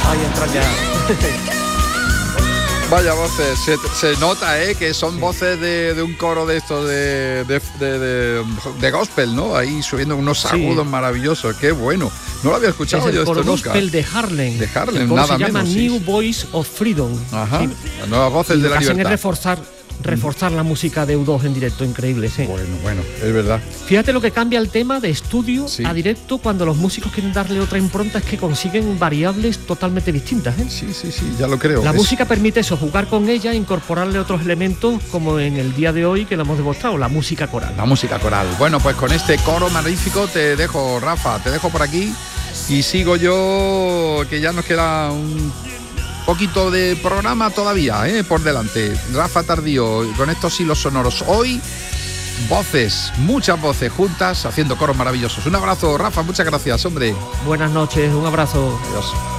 Ahí entra ya. Vaya voces, se nota que son voces de un coro de estos de gospel, ¿no? Ahí subiendo unos agudos maravillosos, qué bueno. No lo había escuchado yo esto nunca. Es el coro gospel de Harlem. De Harlem, el coro nada se llama menos. New Voice of Freedom. Ajá, sí. Las nuevas voces de la libertad. Hacen es reforzar la música de U2 en directo, increíble, sí. Bueno, es verdad. Fíjate lo que cambia el tema de estudio a directo cuando los músicos quieren darle otra impronta, es que consiguen variables totalmente distintas, ¿eh? Sí, ya lo creo. La música permite eso, jugar con ella, incorporarle otros elementos, como en el día de hoy que lo hemos demostrado, la música coral. La música coral. Bueno, pues con este coro magnífico te dejo, Rafa, te dejo por aquí y sigo yo, que ya nos queda un poquito de programa todavía por delante. Rafa Tardío con estos hilos sonoros. Hoy voces, muchas voces juntas haciendo coros maravillosos. Un abrazo, Rafa, muchas gracias, hombre. Buenas noches, un abrazo. Adiós.